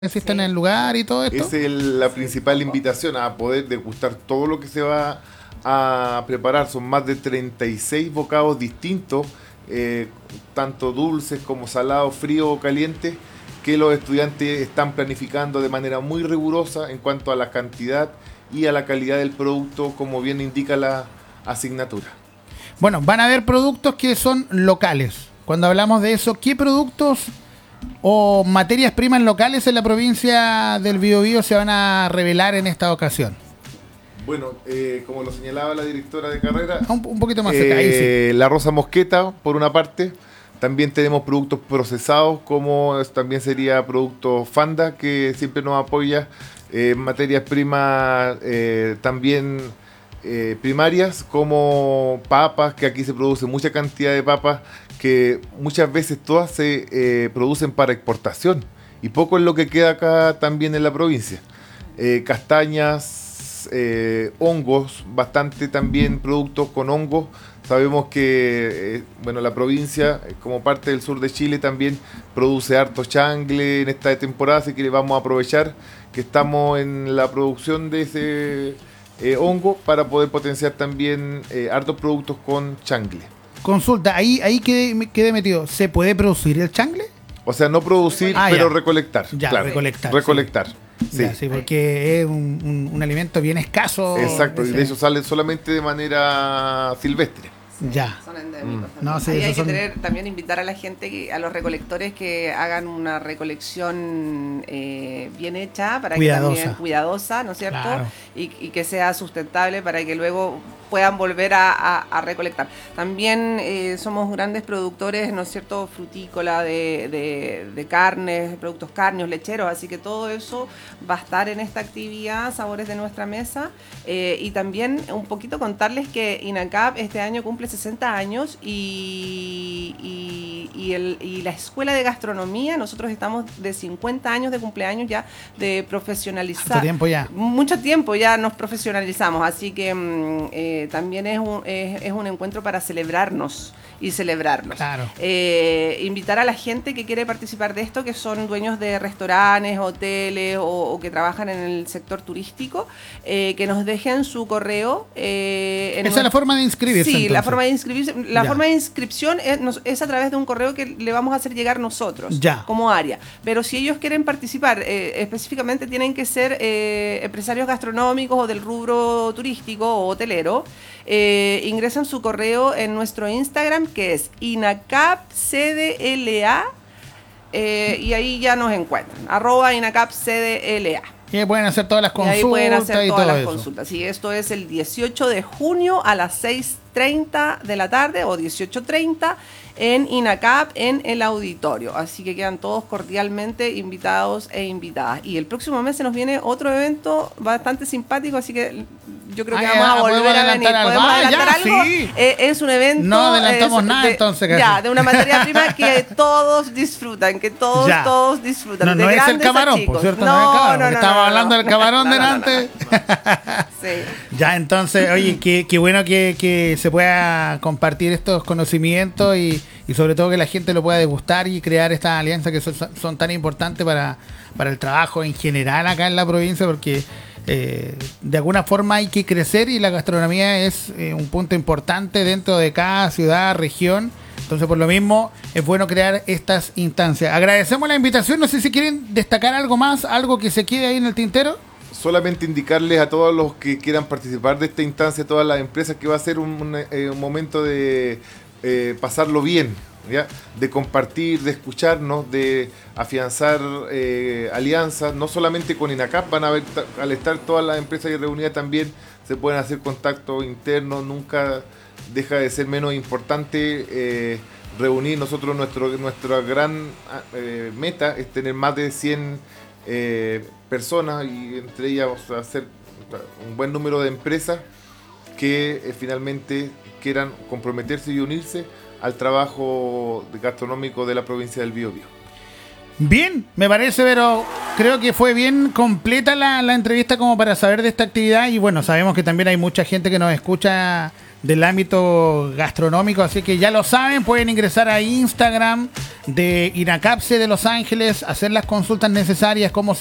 existen en el lugar y todo esto. Esa es la principal invitación, a poder degustar todo lo que se va a preparar. Son más de 36 bocados distintos, tanto dulces como salados, fríos o calientes, que los estudiantes están planificando de manera muy rigurosa en cuanto a la cantidad y a la calidad del producto, como bien indica la asignatura. Bueno, van a haber productos que son locales. Cuando hablamos de eso, ¿qué productos o materias primas locales en la provincia del Biobío se van a revelar en esta ocasión? Bueno, como lo señalaba la directora de carrera, Un poquito más cerca, ahí sí. La rosa mosqueta, por una parte. También tenemos productos procesados, como también sería producto Fanda, que siempre nos apoya. Materias primas también primarias, como papas, que aquí se produce mucha cantidad de papas, que muchas veces todas se producen para exportación. Y poco es lo que queda acá también en la provincia. Castañas, hongos, bastante también productos con hongos. Sabemos que la provincia, como parte del sur de Chile, también produce harto changle en esta temporada, así que vamos a aprovechar que estamos en la producción de ese hongo para poder potenciar también hartos productos con changle. Consulta, ahí quedé metido. ¿Se puede producir el changle? O sea, no producir, pero ya. recolectar. Ya, claro. recolectar. Sí. Ya, sí, porque es un alimento bien escaso. Exacto, y de hecho sale solamente de manera silvestre. Ya. Son endémicos. No, sí, hay que son... también invitar a la gente, a los recolectores, que hagan una recolección bien hecha, para cuidadosa. Que también cuidadosa, ¿no es cierto? Claro. Y que sea sustentable para que luego puedan volver a recolectar. También somos grandes productores, ¿no es cierto?, frutícola, de carnes, productos cárneos, lecheros, así que todo eso va a estar en esta actividad, Sabores de Nuestra Mesa. Y también un poquito contarles que INACAP este año cumple 60 años y la Escuela de Gastronomía, nosotros estamos de 50 años de cumpleaños ya, de profesionalizar. Mucho tiempo ya. Mucho tiempo ya nos profesionalizamos, así que también es un encuentro para celebrarnos y celebrarnos. Claro. Invitar a la gente que quiere participar de esto, que son dueños de restaurantes, hoteles o que trabajan en el sector turístico, que nos dejen su correo. Esa es la forma de inscribirse. Sí, entonces. la forma de inscribirse. La forma de inscripción es a través de un correo que le vamos a hacer llegar nosotros, como área. Pero si ellos quieren participar, específicamente tienen que ser empresarios gastronómicos o del rubro turístico o hotelero. Ingresan su correo en nuestro Instagram, que es INACAPCDLA, y ahí ya nos encuentran, @INACAPCDLA. Y ahí pueden hacer todas las consultas. Y ahí pueden hacer todas las eso. consultas. Y esto es el 18 de junio a las 6:30 de la tarde o 18:30 en INACAP, en el auditorio. Así que quedan todos cordialmente invitados e invitadas. Y el próximo mes se nos viene otro evento bastante simpático, así que yo creo que vamos a volver a venir. ¿Podemos adelantar algo? Sí. Es un evento... No adelantamos nada, entonces. Casi. Ya, de una materia prima que todos disfrutan, que todos disfrutan. No es el camarón, por cierto, no es el camarón. Estábamos hablando del camarón delante. Sí. Ya, entonces, oye, qué bueno que se pueda compartir estos conocimientos y sobre todo que la gente lo pueda degustar y crear estas alianzas que son tan importantes para el trabajo en general acá en la provincia, porque de alguna forma hay que crecer y la gastronomía es un punto importante dentro de cada ciudad, región. Entonces, por lo mismo, es bueno crear estas instancias. Agradecemos la invitación. No sé si quieren destacar algo más, algo que se quede ahí en el tintero. Solamente indicarles a todos los que quieran participar de esta instancia, a todas las empresas, que va a ser un momento de pasarlo bien, ¿ya? De compartir, de escucharnos, de afianzar alianzas, no solamente con INACAP, van a ver, al estar todas las empresas reunidas también se pueden hacer contactos internos, nunca deja de ser menos importante reunir. Nosotros, nuestra gran meta es tener más de 100 personas, y entre ellas hacer un buen número de empresas que finalmente quieran comprometerse y unirse al trabajo gastronómico de la provincia del Biobío. Bien, me parece, pero creo que fue bien completa la entrevista como para saber de esta actividad. Y bueno, sabemos que también hay mucha gente que nos escucha del ámbito gastronómico, así que ya lo saben, pueden ingresar a Instagram de INACAPSE de Los Ángeles, hacer las consultas necesarias, cómo